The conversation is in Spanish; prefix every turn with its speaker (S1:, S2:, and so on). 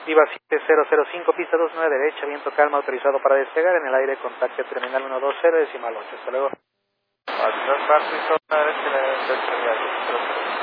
S1: Viva 7005, pista 29 derecha, viento calma, autorizado para despegar en el aire, contacto terminal 120, decimal 8. Hasta luego.